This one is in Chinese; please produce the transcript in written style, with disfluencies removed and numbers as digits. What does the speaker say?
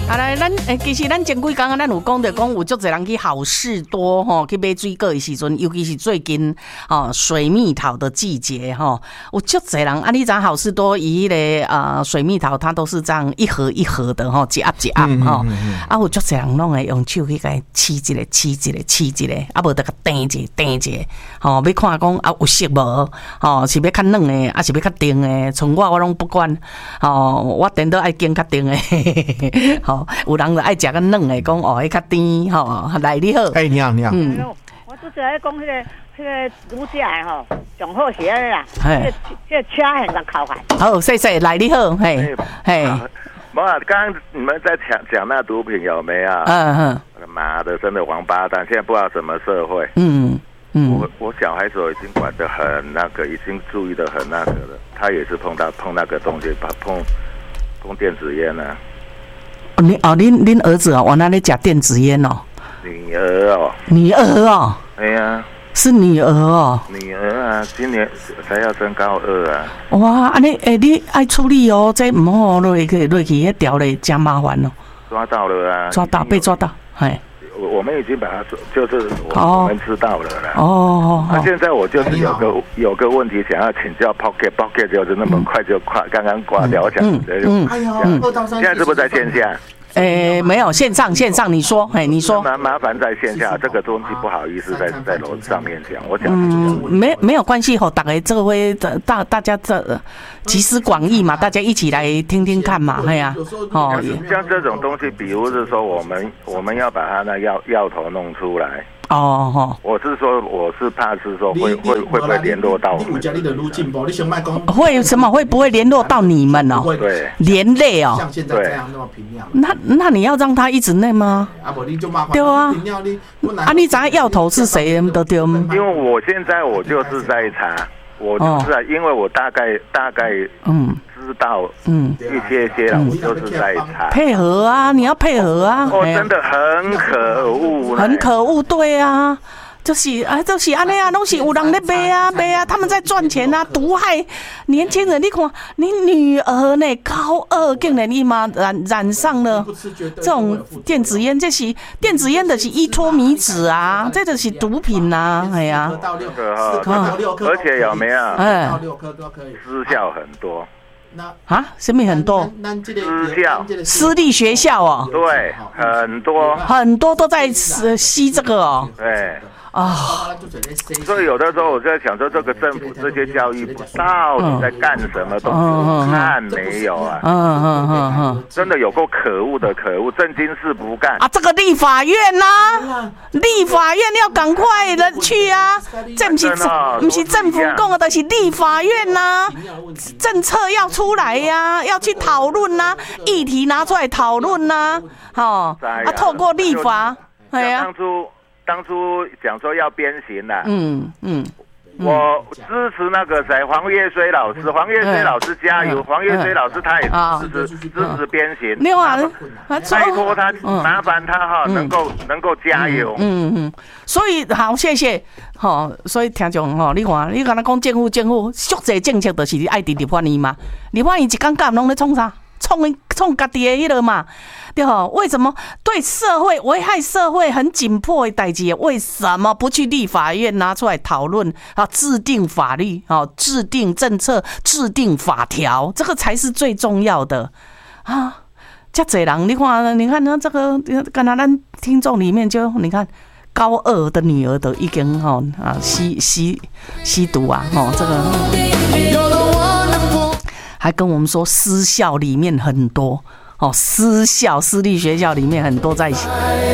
啊来，其实咱前几天咱有讲到讲有足侪人去好事多吼，去买水果的时阵，尤其是最近水蜜桃的季节吼，有足侪人啊！你知好事多伊个水蜜桃，它都是这样一盒一盒的吼，一盒一盒吼。啊，有足侪人拢会用手去甲试一个，啊无得甲订一个，吼，要看讲啊有熟无？吼，是要较软的，啊是要较甜的？像我拢不管，吼，我点都爱拣较甜的，吼。有人就爱食个软的，讲迄较甜吼。来你好， 你好。 我拄则咧讲迄个乳价吼，上好是安尼啦。迄个车很难靠海。 好，谢谢。来你好，嘿。 没啊，刚刚你们在讲那毒品有没有？妈的，真的王八蛋！现在不知道什么社会。我小孩子已经管得很那个，已经注意得很那个了。他也是碰那个东西，碰电子烟了。 恁儿子往那里食电子烟哦？ 女儿哦？ 哎呀， 是女儿哦？ 女儿啊，今年才要升高2啊！ 哇，安尼你爱处理哦，这唔好落去迄条咧，真麻烦哦。 抓到了啊！ 被抓到，嘿。 我们已经把它就是我们知道了啦。那现在我就是有个问题想要请教 Pocket 就是那么快就刚刚挂掉，我想现在是不是在线下？ 没有线上，你说，你说。 麻烦在线下，这个东西不好意思在楼上面讲，我讲。 没有关系吼，大家这个会大家这集思广益嘛，大家一起来听听看嘛，哎呀， 像这种东西，比如是说我们要把它那药头弄出来。我是怕是说会不会联络到我们？ 会什么？会不会联络到你们哦？ 对， 连累哦。 像现在这样那么平量。 那你要让他一直内吗？对啊。你知道药头是谁都对吗？ 因为我现在我就是在查，因为我大概知道一些了，我就是在查。 配合啊，你要配合啊。 真的很可恶。 很可恶，对啊。就是安尼啊，拢是有人在卖啊，他们在赚钱啊，毒害年轻人。你看，你女儿呢，高2竟然你妈染上了这种电子烟，这是电子烟的是依托米酯啊，这就是毒品啊，哎呀。 而且有没有？失效很多。 什么很多？私立学校哦。 对， 很多都在吸这个哦。 对。所以有的时候我在想说，这个政府这些教育部到底在干什么东西？看没有啊？真的有够可恶的，政经事不干啊！这个立法院呐，立法院要赶快的去啊！这不是政府讲的，都是立法院呐，政策要出来呀，要去讨论呐，议题拿出来讨论呐，透过立法，哎呀。 当初讲说要鞭刑啦，我支持那个谁黄岳绥老师，加油！黄岳绥老师他也支持鞭刑，拜托他，麻烦他能够加油。 所以好，谢谢。所以听众你看，你刚才讲政府俗济政策就是爱伫立法院嘛，立法院一天到晚拢咧创啥？创家己的迄个嘛，对吼？为什么对社会危害社会很紧迫的代志，为什么不去立法院拿出来讨论制定法律制定政策、制定法条，这个才是最重要的啊！这侪人，你看那这个，刚才咱听众里面就你看高2的女儿都已经吸毒啊，这个。还跟我们说私校里面很多私立学校里面很多在